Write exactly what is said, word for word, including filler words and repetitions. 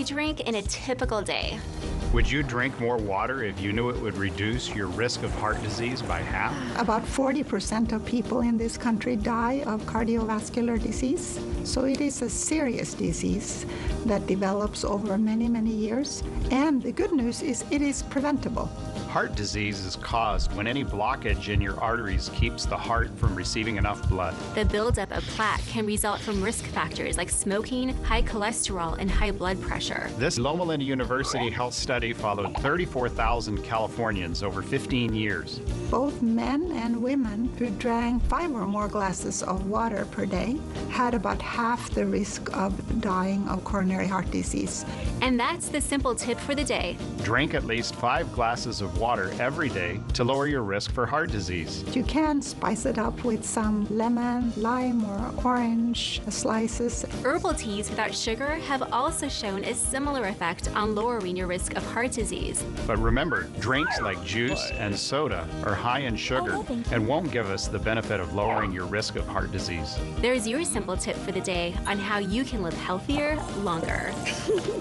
you drink in a typical day? Would you drink more water if you knew it would reduce your risk of heart disease by half? About forty percent of people in this country die of cardiovascular disease. So it is a serious disease that develops over many, many years. And the good news is it is preventable. Heart disease is caused when any blockage in your arteries keeps the heart from receiving enough blood. The buildup of plaque can result from risk factors like smoking, high cholesterol, and high blood pressure. This Loma Linda University health study followed thirty-four thousand Californians over fifteen years. Both men and women who drank five or more glasses of water per day had about half the risk of dying of coronary heart disease. And that's the simple tip for the day. Drink at least five glasses of water every day to lower your risk for heart disease. You can spice it up with some lemon, lime, or orange slices. Herbal teas without sugar have also shown a similar effect on lowering your risk of heart disease. But remember, drinks like juice and soda are high in sugar and won't give us the benefit of lowering your risk of heart disease. There's your simple tip for the day on how you can live healthier longer.